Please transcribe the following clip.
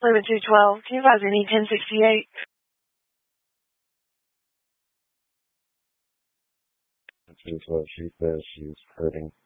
Fluid 212. Can you guys need 1068? She said she was hurting.